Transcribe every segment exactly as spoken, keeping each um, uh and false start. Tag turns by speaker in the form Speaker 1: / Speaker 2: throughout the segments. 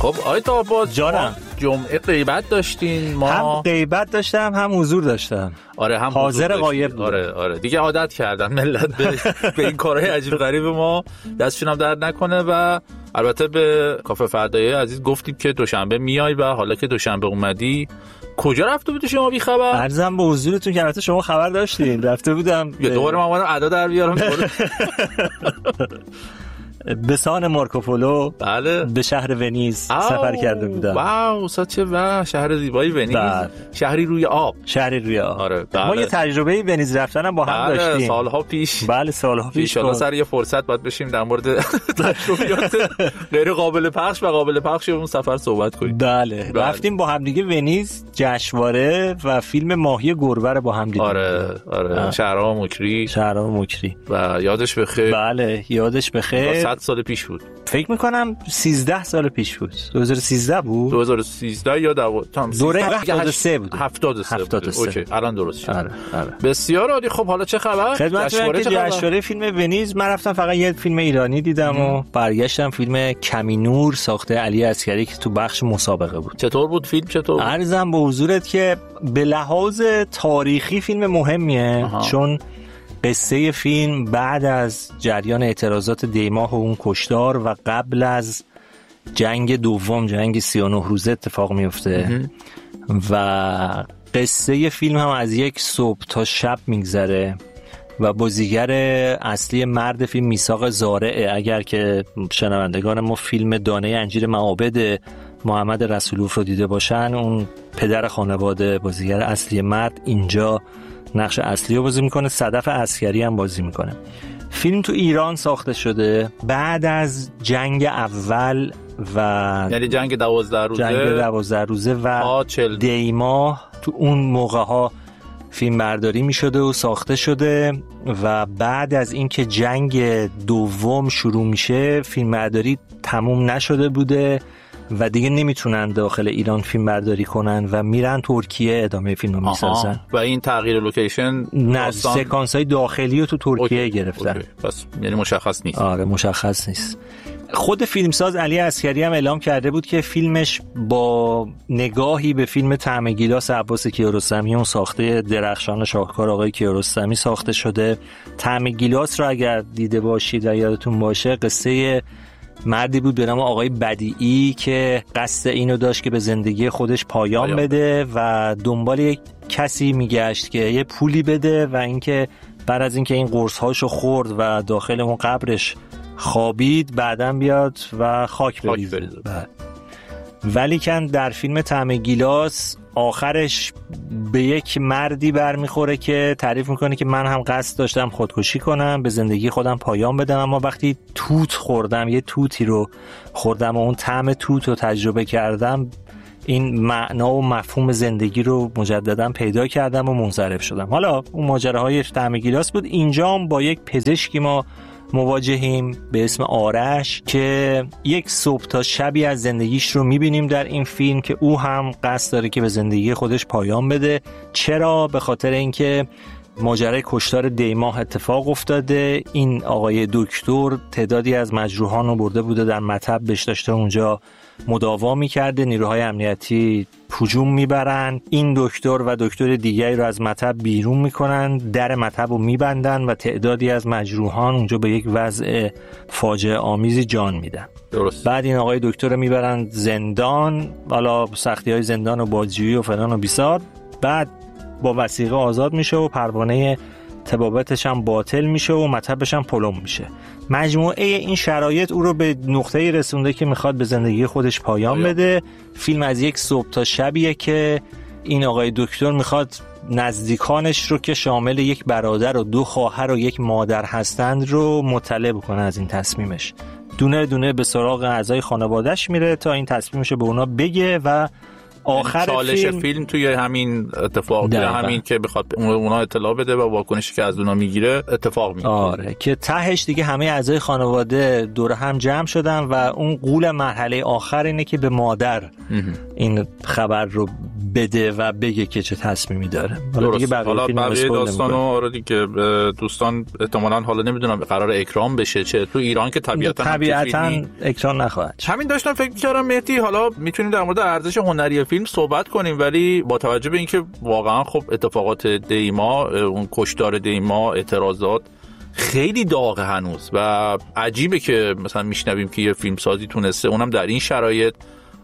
Speaker 1: خب آقای طاه‌آباد
Speaker 2: جانم،
Speaker 1: جمعه غیبت داشتین، ما
Speaker 2: هم غیبت داشتم هم حضور داشتم.
Speaker 1: آره هم
Speaker 2: حاضر غایب بود.
Speaker 1: آره آره دیگه عادت کردن ملت به, به این کارهای عجیب غریب ما، دستشون هم درد نکنه. و البته به کافه فردایی عزیز گفتیم که دوشنبه میای و حالا که دوشنبه اومدی کجا رفته بودی شما بی خبر؟
Speaker 2: عرضم به حضورتون که البته شما خبر داشتین. رفته بودم
Speaker 1: یه دوباره من اومدم ادا در بیارم
Speaker 2: به سان مارکوپولو.
Speaker 1: بله.
Speaker 2: به شهر ونیز سفر کرده بودم.
Speaker 1: واو چه و شهر زیبایی ونیز. بله. شهری روی آب.
Speaker 2: شهری روی آب.
Speaker 1: آره. بله.
Speaker 2: ما یه تجربه ونیز رفتن هم با هم
Speaker 1: بله.
Speaker 2: داشتیم.
Speaker 1: سالها پیش.
Speaker 2: بله سالها پیش.
Speaker 1: ان شاءالله سر یه فرصت باید بشیم در مورد تجربیات غیر قابل پخش و قابل پخش اون سفر صحبت کنیم.
Speaker 2: بله. بله. رفتیم با هم دیگه ونیز، جشنواره و فیلم ماهی گربه رو با هم دیدیم.
Speaker 1: آره آره. شهرام مکری.
Speaker 2: شهرام مکری.
Speaker 1: و یادش بخیر.
Speaker 2: بله یادش بخیر.
Speaker 1: صد سال پیش بود.
Speaker 2: فکر میکنم سیزده سال پیش بود. دو هزار و سیزده بود.
Speaker 1: دو هزار و سیزده یا دو...
Speaker 2: دوره هفتاد و سه بود.
Speaker 1: هفتاد و سه بود. اوکی الان درست شد.
Speaker 2: آره آره.
Speaker 1: بسیار عالی. خب حالا چه خبر؟
Speaker 2: خدمتتون که جشنواره فیلم ونیز من رفتم فقط یه فیلم ایرانی دیدم ام. و برگشتم فیلم کمینور ساخته علی عسگری که تو بخش مسابقه بود.
Speaker 1: چطور بود فیلم؟ چطور؟
Speaker 2: عرضم به حضورت که به لحاظ تاریخی فیلم مهمیه. آها. چون قصه فیلم بعد از جریان اعتراضات دیماه و اون کشتار و قبل از جنگ دوم، جنگ سی و نه روزه اتفاق میفته و قصه فیلم هم از یک صبح تا شب میگذره و بازیگر اصلی مرد فیلم میثاق زارعه. اگر که شنوندگان ما فیلم دانه انجیر معابد محمد رسولوف رو دیده باشن، اون پدر خانواده بازیگر اصلی مرد اینجا نقش اصلی رو بازی میکنه. صدف عسکری هم بازی میکنه. فیلم تو ایران ساخته شده بعد از جنگ اول و
Speaker 1: یعنی جنگ دوازده روزه
Speaker 2: جنگ دوازده روزه و دیماه. تو اون موقع ها فیلم برداری میشده و ساخته شده و بعد از اینکه جنگ دوم شروع میشه فیلم برداری تموم نشده بوده و دیگه نمیتونن داخل ایران فیلم برداری کنن و میرن ترکیه ادامه فیلم رو میسازن.
Speaker 1: و این تغییر لوکیشن
Speaker 2: نه سکانس های داخلی رو تو ترکیه اوکی. گرفتن اوکی.
Speaker 1: پس یعنی مشخص نیست.
Speaker 2: آره مشخص نیست. خود فیلمساز علی عسگری هم اعلام کرده بود که فیلمش با نگاهی به فیلم طعم گیلاس عباس کیارستمی، اون ساخته درخشان شاهکار آقای کیارستمی ساخته شده. طعم گیلاس رو اگر دیده باشید و یادتون باشه قصه مردی بود به نام آقای بدیعی که قصد اینو داشت که به زندگی خودش پایان آیا. بده و دنبال یک کسی میگشت که یه پولی بده و اینکه بعد از اینکه این قرص هاشو خورد و داخل اون قبرش خوابید بعدن بیاد و خاک بریزه. ولی کن در فیلم طعم گیلاس آخرش به یک مردی برمیخوره که تعریف میکنه که من هم قصد داشتم خودکشی کنم، به زندگی خودم پایان بدم، اما وقتی توت خوردم، یه توتی رو خوردم و اون طعم توت رو تجربه کردم، این معنا و مفهوم زندگی رو مجددا پیدا کردم و منصرف شدم. حالا اون ماجراهای طعم گیلاس بود. اینجا هم با یک پزشکی ما مواجهیم به اسم آرش که یک صبح تا شبی از زندگیش رو میبینیم در این فیلم که او هم قصد داره که به زندگی خودش پایان بده. چرا؟ به خاطر اینکه ماجرای کشتار دیماه اتفاق افتاده. این آقای دکتر تعدادی از مجروحان رو برده بوده در مطب، بهش داشته اونجا مداوا میکرده. نیروهای امنیتی هجوم میبرن، این دکتر و دکتر دیگری رو از مطب بیرون میکنن، در مطب رو میبندن و تعدادی از مجروحان اونجا به یک وضع فاجعه آمیزی جان میدن.
Speaker 1: درست.
Speaker 2: بعد این آقای دکتر رو میبرن زندان، حالا سختی های زندان و بازجویی و فلان و بیسار. بعد با وثیقه آزاد میشه و پروانه طبابتش هم باطل میشه و مطبش هم پلم میشه. مجموعه این شرایط او رو به نقطه‌ای رسونده که میخواد به زندگی خودش پایان آیا. بده. فیلم از یک صبح تا شبیه که این آقای دکتر میخواد نزدیکانش رو که شامل یک برادر و دو خواهر و یک مادر هستند رو مطلع بکنه از این تصمیمش. دونه دونه به سراغ اعضای خانواده‌اش میره تا این تصمیمش رو به اونا بگه و آخر
Speaker 1: چالش
Speaker 2: فیلم,
Speaker 1: فیلم توی همین اتفاق توی همین که بخواد اونا اطلاع بده و واکنشی که از اونا میگیره اتفاق میفته.
Speaker 2: آره که تهش دیگه همه اعضای خانواده دور هم جمع شدن و اون قول مرحله آخر اینه که به مادر این خبر رو بده و بگه که چه تصمیمی داره. حالا دیگه
Speaker 1: حالا بقیه داستانو آره دیگه دوستان احتمالاً حالا نمیدونم قرار اکرام بشه چه تو ایران که طبیعتاً
Speaker 2: طبیعتاً اکرام نخواهد.
Speaker 1: همین داشتم فکر می‌کردم مهدی حالا میتونیم در مورد ارزش هنری فیلم صحبت کنیم، ولی با توجه به اینکه واقعا خب اتفاقات دیما، اون کشتار دیما، اعتراضات خیلی داغه هنوز و عجیبه که مثلا میشنویم که یه فیلمسازی تونسته اونم در این شرایط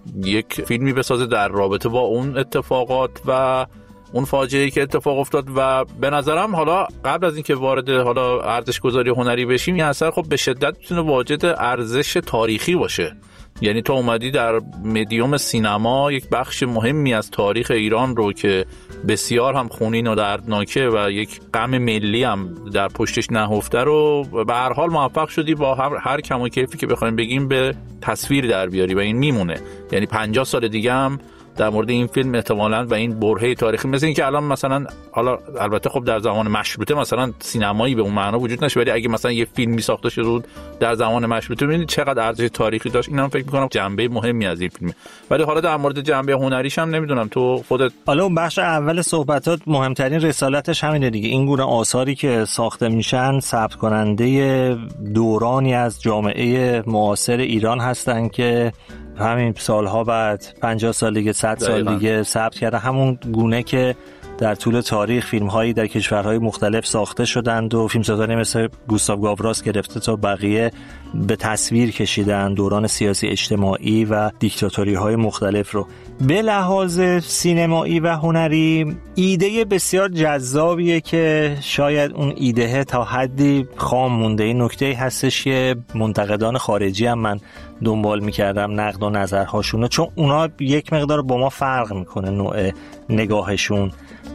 Speaker 1: یک فیلمی بسازه در رابطه با اون اتفاقات و اون فاجعه‌ای که اتفاق افتاد. و به نظرم حالا قبل از اینکه وارد حالا ارزش گذاری هنری بشیم، این اثر خب به شدت میتونه واجد ارزش تاریخی باشه. یعنی تو اومدی در مدیوم سینما یک بخش مهمی از تاریخ ایران رو که بسیار هم خونین و دردناکه و یک غم ملی هم در پشتش نهفته رو به هر حال موفق شدی با هر, هر کم و کیفی که بخوایم بگیم به تصویر در بیاری و این میمونه. یعنی پنجاه سال دیگه هم در مورد این فیلم احتمالاً و این برهه تاریخی مثل این که الان مثلا حالا البته خب در زمان مشروطه مثلا سینمایی به اون معنا وجود نشه، ولی اگه مثلا یه فیلمی ساخته شد در زمان مشروطه ببینید چقدر ارزش تاریخی داشت. اینم فکر می‌کنم جنبه مهمی از این فیلمه. ولی حالا در مورد جنبه هنریش هم نمیدونم تو خودت.
Speaker 2: حالا اون بخش اول صحبتات مهمترین رسالتش همینه دیگه، این گونه آثاری که ساخته میشن ثبت کننده دورانی از جامعه معاصر ایران هستن که همین سالها بعد پنجاه سال دیگه صد سال دیگه ثبت کرده، همون گونه که در طول تاریخ فیلم‌هایی در کشورهای مختلف ساخته شدند و فیلمسازانی مثل گوستاو گاوراس گرفته تا بقیه به تصویر کشیدن دوران سیاسی اجتماعی و دیکتاتوری‌های مختلف رو. به لحاظ سینمایی و هنری ایده بسیار جذابیه که شاید اون ایده تا حدی خام مونده. این نکته هستش که منتقدان خارجی هم من دنبال می‌کردم نقد و نظرهاشون، چون اونا یک مقدار با ما فرق می‌کنه نوع نگاهشون.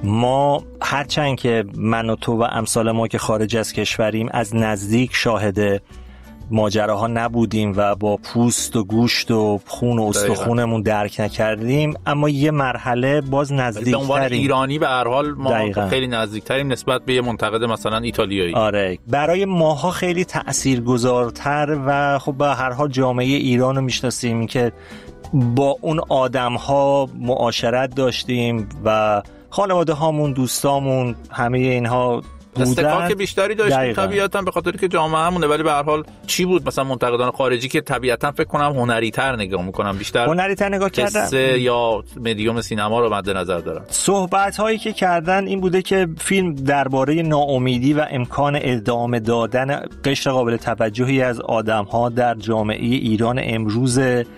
Speaker 2: ما هرچند که من و تو و امثال ما که خارج از کشوریم از نزدیک شاهد ماجراها نبودیم و با پوست و گوشت و خون و استخونمون درک نکردیم، اما یه مرحله باز نزدیک‌تریم.
Speaker 1: به عنوان ایرانی به هر حال ما دقیقا خیلی نزدیک‌تریم نسبت به یه منتقد مثلا ایتالیایی.
Speaker 2: آره برای ماها خیلی تأثیرگذارتر و خب به هر حال جامعه ایران رو میشناسیم که با اون آدم‌ها معاشرت داشتیم و خانواده هامون، دوستامون، همه اینها
Speaker 1: استفاده بیشتری داشتیم طبیعتاً به خاطر که جامعه همونه. ولی به هر حال چی بود مثلا منتقدان خارجی که طبیعتاً فکر کنم هنری‌تر نگاه میکنن، بیشتر
Speaker 2: هنری‌تر نگاه کردن
Speaker 1: یا مدیوم سینما رو مد نظر دارن.
Speaker 2: صحبت هایی که کردن این بوده که فیلم درباره ناامیدی و امکان ادامه دادن قشر قابل توجهی از آدم‌ها در جامعه ایران امروز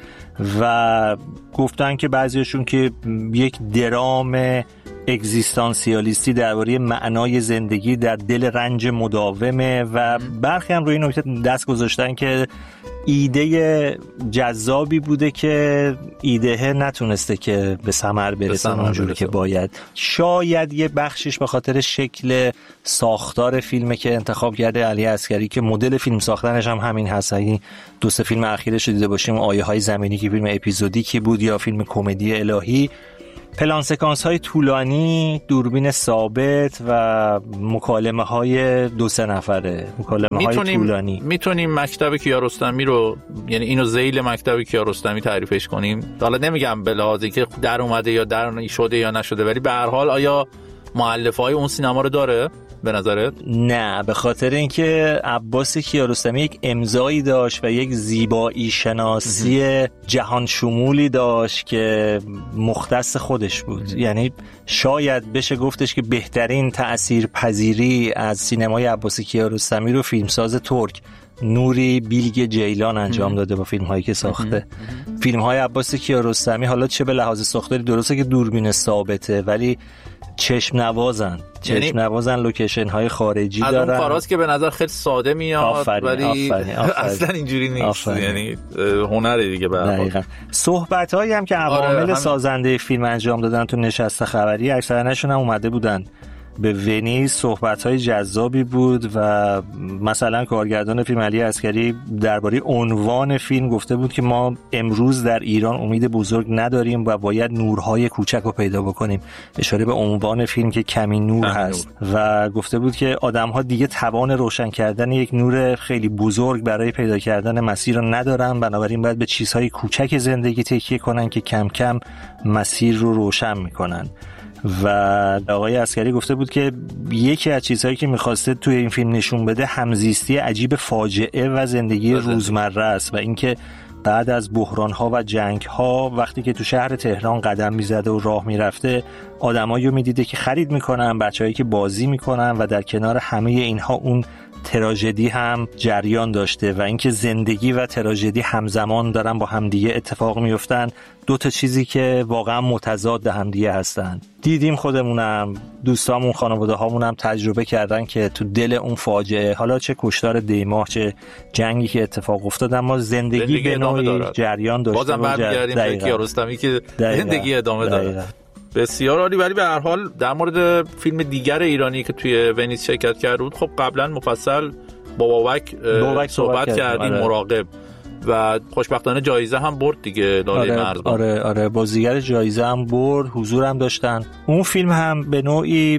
Speaker 2: و گفتن که بعضیشون که یک درام اگزیستانسیالیستی درباره معنای زندگی در دل رنج مداومه و برخی هم روی این نکته دست گذاشتن که ایده جذابی بوده که ایده نتونسته که به ثمر برسه اونجوری که باید. شاید یه بخشش به خاطر شکل ساختار فیلمه که انتخاب کرده علی عسگری که مدل فیلم ساختنش هم همین هست. این دو سه فیلم اخیرش دیده باشیم، آیه های زمینی که فیلم اپیزودیکی بود یا فیلم کمدی الهی، پلان سکانس های طولانی، دوربین ثابت و مکالمه های دو سه نفره، مکالمه های طولانی.
Speaker 1: میتونیم مکتب کیارستمی رو، یعنی اینو ذیل مکتب کیارستمی تعریفش کنیم. حالا نمیگم به لحاظی که در اومده یا در شده یا نشده، ولی به هر حال آیا مؤلفه‌های اون سینما رو داره به نظرت؟
Speaker 2: نه، به خاطر اینکه عباس کیارستمی یک امضایی داشت و یک زیبایی شناسی جهان شمولی داشت که مختص خودش بود. یعنی شاید بشه گفتش که بهترین تأثیر پذیری از سینمای عباس کیارستمی رو فیلمساز ترک نوری بیلگ جیلان انجام داده با فیلم هایی که ساخته. فیلم های عباس کیارستمی حالا چه به لحاظ ساختاری درسته که دوربین ثابته ولی چشم نوازن، چشم یعنی نوازن، لوکیشن های خارجی
Speaker 1: از
Speaker 2: دارن.
Speaker 1: از اون کاراست که به نظر خیلی ساده میاد
Speaker 2: آفرین،
Speaker 1: ولی
Speaker 2: آفرین، آفرین.
Speaker 1: اصلا اینجوری نیست. آفرین. یعنی هنر دیگه به هر حال.
Speaker 2: صحبت هایی هم که عوامل آره، سازنده فیلم انجام دادن تو نشست خبری اکثرا نشون هم اومده بودن به ونیز صحبت‌های جذابی بود و مثلا کارگردان فیلم علی عسگری درباره عنوان فیلم گفته بود که ما امروز در ایران امید بزرگ نداریم و باید نورهای کوچک رو پیدا بکنیم، اشاره به عنوان فیلم که کمی نور هست نور. و گفته بود که آدم‌ها دیگه توان روشن کردن یک نور خیلی بزرگ برای پیدا کردن مسیر رو ندارن، بنابراین باید به چیزهای کوچک زندگی تکیه کنن که کم کم مسیر رو روشن میکنن. و آقای عسگری گفته بود که یکی از چیزهایی که میخواسته توی این فیلم نشون بده همزیستی عجیب فاجعه و زندگی روزمره است و اینکه بعد از بحران‌ها و جنگ‌ها وقتی که تو شهر تهران قدم می‌زده و راه می‌رفته آدمایی رو می‌دیده که خرید می‌کنن، بچه‌هایی که بازی می‌کنن و در کنار همه اینها اون تراژدی هم جریان داشته و اینکه زندگی و تراژدی همزمان دارن با همدیگه اتفاق میفتن، دو تا چیزی که واقعا متضاد همدیگه هستن. دیدیم خودمونم، دوستامون، خانواده هامونم تجربه کردن که تو دل اون فاجعه، حالا چه کشتار دیماه چه جنگی که اتفاق افتاد، اما زندگی, زندگی به نوعی جریان داشته.
Speaker 1: بازم برمیگردیم به کیارستمی که زندگی ادامه داره. بسیار عالی. ولی به هر حال در مورد فیلم دیگر ایرانی که توی ونیز شرکت کرده بود، خب قبلا مفصل با بابک, بابک صحبت کردیم، آره. مراقب و خوشبختانه جایزه هم برد دیگه، لاله
Speaker 2: آره،
Speaker 1: مرزبان.
Speaker 2: آره آره بازیگر جایزه هم برد، حضور هم داشتن. اون فیلم هم به نوعی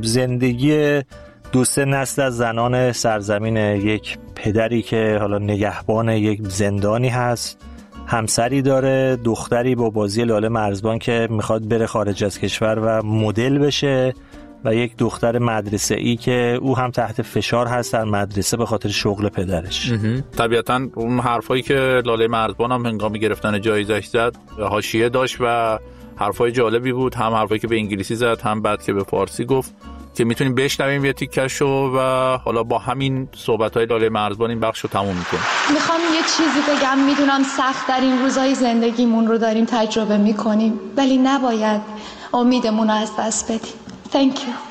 Speaker 2: زندگی دو سه نسل از زنان سرزمین، یک پدری که حالا نگهبان یک زندانی هست، همسری داره، دختری با بازی لاله مرزبان که میخواد بره خارج از کشور و مدل بشه، و یک دختر مدرسه‌ای که او هم تحت فشار هست در مدرسه به خاطر شغل پدرش.
Speaker 1: طبیعتاً اون حرفایی که لاله مرزبان هم هنگام گرفتن جایزش زد حاشیه داشت و حرفای جالبی بود، هم حرفایی که به انگلیسی زد هم بعد که به فارسی گفت که میتونیم بشنویم یه تیکشو و حالا با همین صحبت‌های لاله مرزبان این بخشو تموم می‌کنیم.
Speaker 3: میخوام یه چیزی بگم، میدونم سخت در این روزهای زندگیمون رو داریم تجربه می‌کنیم، ولی نباید امیدمون رو از دست بدیم. Thank you.